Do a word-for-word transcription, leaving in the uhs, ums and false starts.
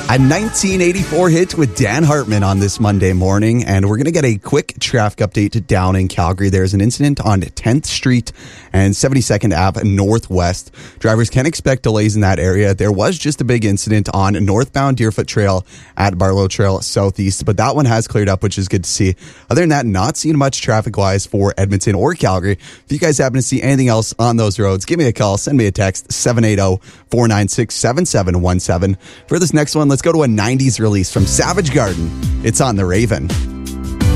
A nineteen eighty-four hit with Dan Hartman on this Monday morning, and we're going to get a quick traffic update down in Calgary. There's an incident on tenth Street and seventy-second Avenue Northwest. Drivers can expect delays in that area. There was just a big incident on northbound Deerfoot Trail at Barlow Trail Southeast, but that one has cleared up, which is good to see. Other than that, not seeing much traffic-wise for Edmonton or Calgary. If you guys happen to see anything else on those roads, give me a call, send me a text, seven eight zero, four nine six, seven seven one seven. For this next one, let's go to a nineties release from Savage Garden. It's on The Raven.